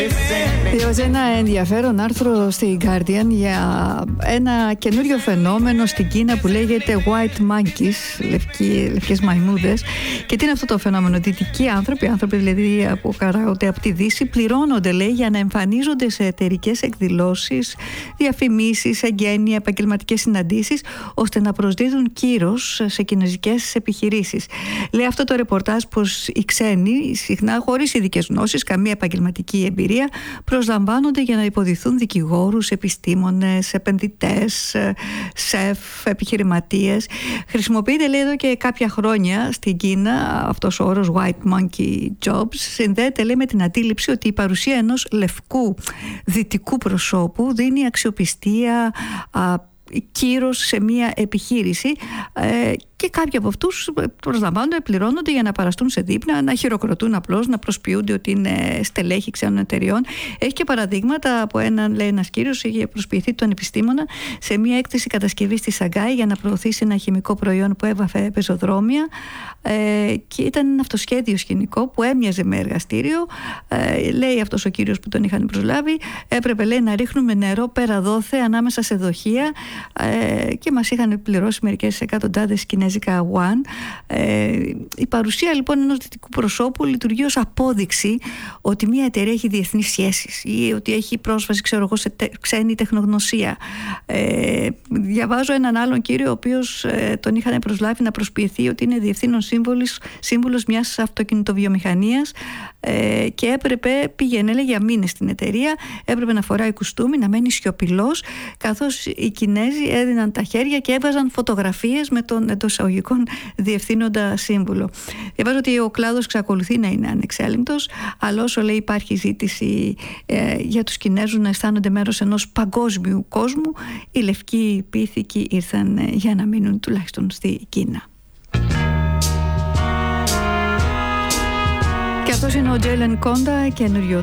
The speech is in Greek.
Διάβαζα ένα ενδιαφέρον άρθρο στη Guardian για ένα καινούριο φαινόμενο στην Κίνα που λέγεται white monkeys, λευκές μαϊμούδες. Και τι είναι αυτό το φαινόμενο? Δυτικοί άνθρωποι δηλαδή που καράγονται από τη Δύση, πληρώνονται, λέει, για να εμφανίζονται σε εταιρικές εκδηλώσεις, διαφημίσεις, εγγένεια, επαγγελματικές συναντήσεις, ώστε να προσδίδουν κύρος σε κινέζικες επιχειρήσεις. Λέει αυτό το ρεπορτάζ πως οι ξένοι, συχνά χωρίς ειδικές γνώσεις, καμία επαγγελματική εμπειρία, προσλαμβάνονται για να υποδηθούν δικηγόρους, επιστήμονες, επενδυτές, σεφ, επιχειρηματίες. Χρησιμοποιείται, λέει, εδώ και κάποια χρόνια στην Κίνα αυτός ο όρος white monkey jobs. Συνδέεται, λέει, με την αντίληψη ότι η παρουσία ενός λευκού δυτικού προσώπου δίνει αξιοπιστία, κύρος σε μια επιχείρηση, και κάποιοι από αυτούς προσλαμβάνονται, πληρώνονται για να παραστούν σε δείπνα, να χειροκροτούν απλώς, να προσποιούνται ότι είναι στελέχη ξένων εταιριών. Έχει και παραδείγματα από έναν, λέει, ένας κύριος είχε προσποιηθεί τον επιστήμονα σε μια έκθεση κατασκευής στη Σαγκάη για να προωθήσει ένα χημικό προϊόν που έβαφε πεζοδρόμια, και ήταν ένα αυτοσχέδιο σκηνικό που έμοιαζε με εργαστήριο. Λέει αυτός ο κύριος που τον είχαν προσλάβει, έπρεπε, λέει, να ρίχνουμε νερό πέρα δόθε ανάμεσα σε δοχεία, και μας είχαν πληρώσει μερικές εκατοντάδες κινέζικα yuan. Η παρουσία, λοιπόν, ενός δυτικού προσώπου λειτουργεί ως απόδειξη ότι μια εταιρεία έχει διεθνείς σχέσεις ή ότι έχει πρόσβαση, ξέρω εγώ, σε ξένη τεχνογνωσία. Διαβάζω έναν άλλον κύριο, ο οποίος τον είχαν προσλάβει να προσποιηθεί ότι είναι διευθύνων σύμβουλος μιας αυτοκινητοβιομηχανίας, και πήγαινε, λέει, για μήνες στην εταιρεία, έπρεπε να φοράει κουστούμι, να μένει σιωπηλός, καθώς οι Κινέζοι έδιναν τα χέρια και έβαζαν φωτογραφίες με τον εντός εισαγωγικών διευθύνοντα σύμβουλο. Διαβάζω ότι ο κλάδος εξακολουθεί να είναι ανεξέλεγκτος, αλλά όσο, λέει, υπάρχει ζήτηση για τους Κινέζους να αισθάνονται μέρος ενός παγκόσμιου κόσμου, οι λευκοί πίθηκοι ήρθαν για να μείνουν, τουλάχιστον στη Κίνα. Και αυτός είναι ο Jalen Conda, καινούριο